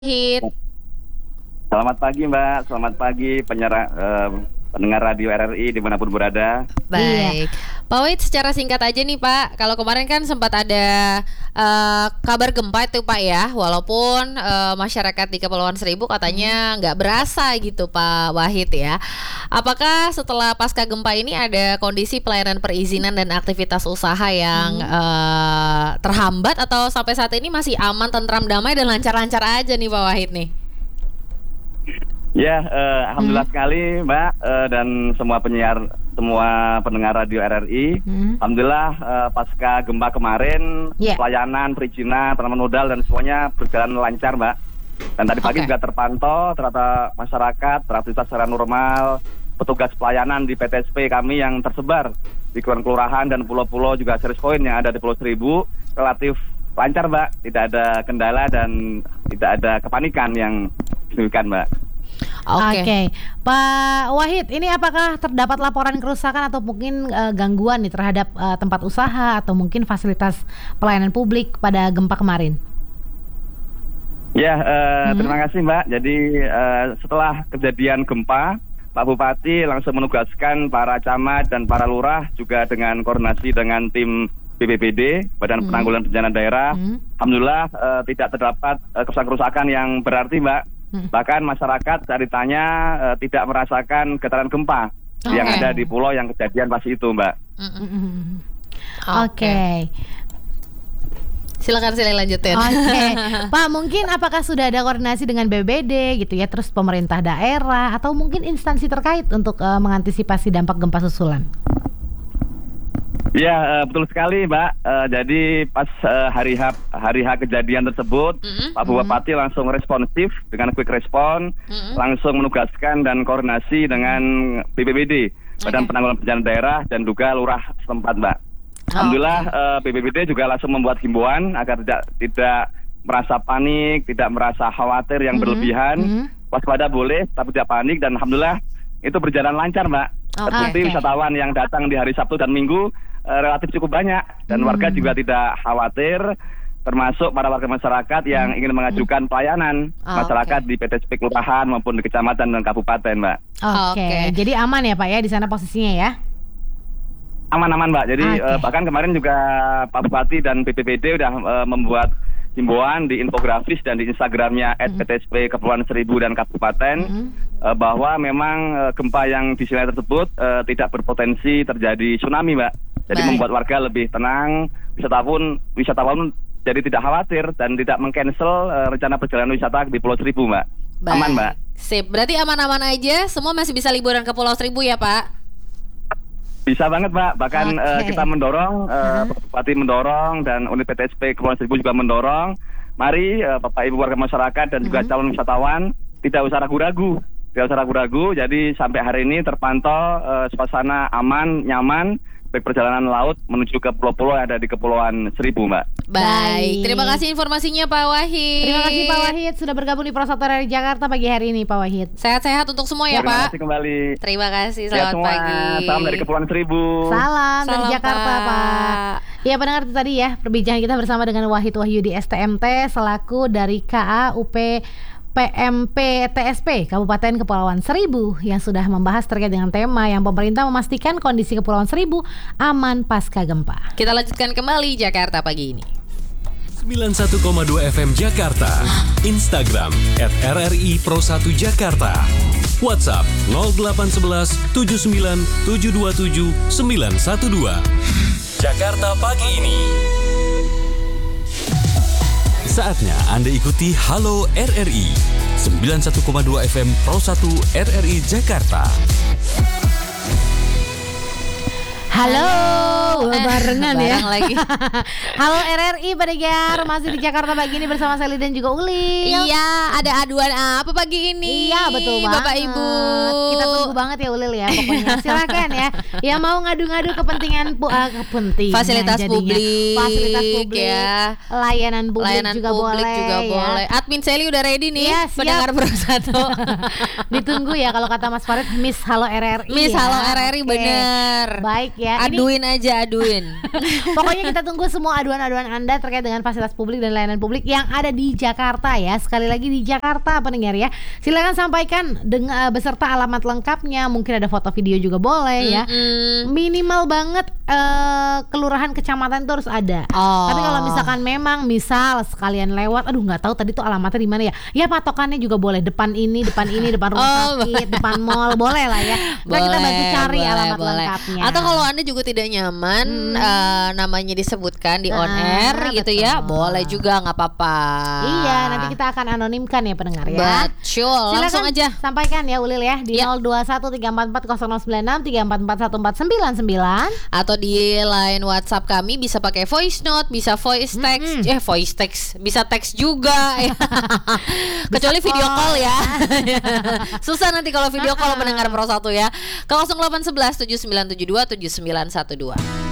Hit. Selamat pagi Mbak, selamat pagi pendengar radio RRI dimanapun berada. Baik, Pak Wahid secara singkat aja nih Pak. Kalau kemarin kan sempat ada kabar gempa itu Pak ya. Walaupun masyarakat di Kepulauan Seribu katanya nggak berasa gitu Pak Wahid ya. Apakah setelah pasca gempa ini ada kondisi pelayanan perizinan dan aktivitas usaha yang terhambat atau sampai saat ini masih aman, tentram, damai dan lancar-lancar aja nih Pak Wahid nih? Ya, alhamdulillah sekali Mbak dan semua pendengar radio RRI. Alhamdulillah pasca gempa kemarin pelayanan, perizinan, tanaman modal dan semuanya berjalan lancar Mbak. Dan tadi pagi juga terpantau ternyata masyarakat beraktivitas secara normal. Petugas pelayanan di PTSP kami yang tersebar di kelurahan dan pulau-pulau juga service point yang ada di Pulau Seribu relatif lancar Mbak. Tidak ada kendala dan tidak ada kepanikan yang signifikan Mbak. Oke. Pak Wahid, ini apakah terdapat laporan kerusakan atau mungkin gangguan nih terhadap tempat usaha atau mungkin fasilitas pelayanan publik pada gempa kemarin? Ya, terima kasih Mbak. Jadi setelah kejadian gempa, Pak Bupati langsung menugaskan para camat dan para lurah juga dengan koordinasi dengan tim BPBD, Badan Penanggulangan Bencana Daerah. Alhamdulillah tidak terdapat kerusakan yang berarti Mbak. Bahkan masyarakat saat ditanya tidak merasakan getaran gempa yang ada di pulau yang kejadian pas itu Mbak. Oke. Silakan lanjutin. Oke. Pak, mungkin apakah sudah ada koordinasi dengan BPBD gitu ya, terus pemerintah daerah atau mungkin instansi terkait untuk mengantisipasi dampak gempa susulan? Ya, betul sekali Mbak. Jadi pas hari H kejadian tersebut, Pak Bupati langsung responsif dengan quick respon, langsung menugaskan dan koordinasi dengan BPBD, Badan Penanggulangan Bencana Daerah dan juga lurah setempat Mbak. Alhamdulillah BPBD juga langsung membuat himbauan agar tidak merasa panik, tidak merasa khawatir yang berlebihan, waspada boleh tapi tidak panik, dan alhamdulillah itu berjalan lancar Mbak. Terbukti wisatawan yang datang di hari Sabtu dan Minggu relatif cukup banyak dan warga juga tidak khawatir, termasuk para warga masyarakat yang ingin mengajukan pelayanan masyarakat di PTSP kelurahan maupun di kecamatan dan kabupaten Mbak. Oke. Jadi aman ya Pak ya di sana posisinya ya? Aman-aman Mbak. Jadi bahkan kemarin juga Pak Bupati dan BPBD udah membuat himbauan di infografis dan di Instagramnya @PTSP Kepulauan Seribu dan Kabupaten bahwa memang gempa yang di sini tersebut tidak berpotensi terjadi tsunami Mbak. Jadi membuat warga lebih tenang, wisatawan jadi tidak khawatir dan tidak meng-cancel rencana perjalanan wisata di Pulau Seribu Mbak. Aman Mbak. Sip, berarti aman-aman aja, semua masih bisa liburan ke Pulau Seribu ya Pak? Bisa banget Mbak, bahkan kita mendorong, Bupati mendorong dan unit PTSP Kepulauan Seribu juga mendorong. Mari Bapak Ibu warga masyarakat dan juga calon wisatawan tidak usah ragu-ragu. Jadi sampai hari ini terpantau suasana aman, nyaman, baik perjalanan laut menuju ke pulau-pulau yang ada di Kepulauan Seribu Mbak. Baik, terima kasih informasinya Pak Wahid. Terima kasih Pak Wahid sudah bergabung di Prosatu dari Jakarta pagi hari ini Pak Wahid. Sehat-sehat untuk semua ya Pak. Terima kasih kembali. Terima kasih, selamat pagi. Salam dari Kepulauan Seribu. Salam dari Jakarta Pak. Ya pendengar itu tadi ya perbincangan kita bersama dengan Wahid Wahyudi STMT selaku dari KAUP PMP TSP Kabupaten Kepulauan Seribu yang sudah membahas terkait dengan tema yang pemerintah memastikan kondisi Kepulauan Seribu aman pasca gempa. Kita lanjutkan kembali Jakarta pagi ini. 91,2 FM Jakarta, Instagram @RRI Pro1 Jakarta, WhatsApp 0811 79 727 912. Jakarta pagi ini. Saatnya Anda ikuti Halo RRI 91,2 FM Pro1 RRI Jakarta. Halo, barengan ya. Bareng lagi. Halo RRI pendengar, masih di Jakarta pagi ini bersama Sally dan juga Uli. Iya, ada aduan apa pagi ini? Iya, betul banget. Bapak Ibu. Kita tunggu banget ya Ulil ya pokoknya. Silakan ya. Yang mau ngadu-ngadu kepentingan fasilitas publik ya. Layanan publik juga boleh. Admin Sally udah ready nih ya, pendengar Pro1. Ditunggu ya kalau kata Mas Farid Miss Halo RRI. Miss Halo RRI bener. Baik ya. Aduin aja, aduin. Pokoknya kita tunggu semua aduan-aduan Anda terkait dengan fasilitas publik dan layanan publik yang ada di Jakarta ya. Sekali lagi di Jakarta pendengar ya. Silakan sampaikan dengan beserta alamat lengkapnya. Mungkin ada foto video juga boleh ya. Minimal banget kelurahan kecamatan itu harus ada. Tapi kalau misalkan memang misal sekalian lewat, aduh nggak tahu tadi tuh alamatnya di mana ya. Ya patokannya juga boleh depan ini, depan rumah sakit, depan mall, boleh lah ya. Nah, kita bantu cari alamat lengkapnya. Atau kalau Anda juga tidak nyaman namanya disebutkan di on air gitu ya, boleh juga, nggak apa-apa. Iya, nanti kita akan anonimkan ya pendengar ya. Betul, langsung aja sampaikan ya Ulil ya di 0213440096 3441499 atau di line WhatsApp kami bisa pakai voice note, bisa voice text, bisa teks juga ya. Kecuali video call ya. Susah nanti kalau video call pendengar Pro 1 ya. Ke 0811 7972 7912.